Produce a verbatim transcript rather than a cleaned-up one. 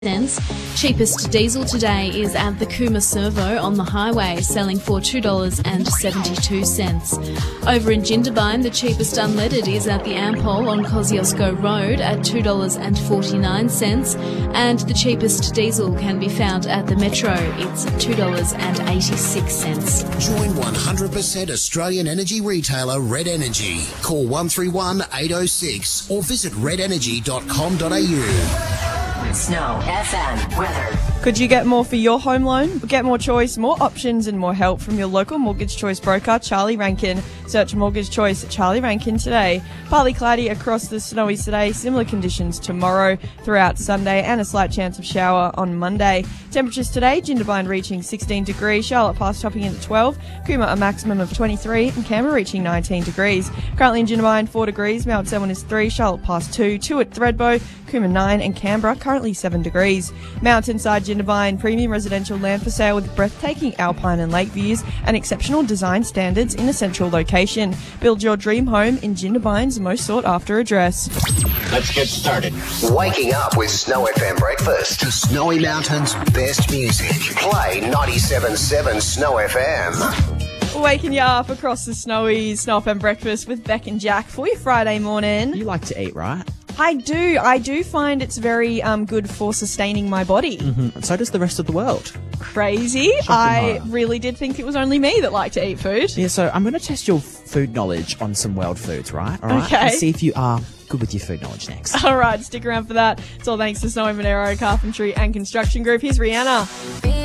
cents. Cheapest diesel today is at the Cooma Servo on the highway, selling for two dollars seventy-two. Over in Jindabyne, the cheapest unleaded is at the Ampol on Kosciuszko Road at two dollars forty-nine, and the cheapest diesel can be found at the Metro. It's two dollars eighty-six. Join one hundred percent Australian energy retailer Red Energy. Call one three one, eight oh six or visit red energy dot com dot a u. Snow F M weather. Could you get more for your home loan? Get more choice, more options and more help from your local Mortgage Choice broker, Charlie Rankin. Search Mortgage Choice Charlie Rankin today. Partly cloudy across the Snowies today. Similar conditions tomorrow throughout Sunday and a slight chance of shower on Monday. Temperatures today, Jindabyne reaching sixteen degrees, Charlotte Pass topping in at twelve, Cooma a maximum of twenty-three and Canberra reaching nineteen degrees. Currently in Jindabyne four degrees, Mount Selwyn is three, Charlotte Pass two, two at Thredbo, Cooma nine and Canberra currently seven degrees. Mountainside Jindabyne, premium residential land for sale with breathtaking alpine and lake views and exceptional design standards in a central location. Build your dream home in Jindabyne's most sought after address. Let's get started. Waking up with Snow F M breakfast to Snowy Mountain's best music. Play ninety-seven point seven Snow F M. Waking you up across the Snowies, Snow F M breakfast with Beck and Jack for your Friday morning. You like to eat, right? I do. I do find it's very um, good for sustaining my body. Mm-hmm. And so does the rest of the world. Crazy. I higher. really did think it was only me that liked to eat food. Yeah, so I'm going to test your food knowledge on some world foods, right? All right. Okay. And see if you are good with your food knowledge next. All right, stick around for that. It's all thanks to Snowy Monero Carpentry and Construction Group. Here's Rihanna.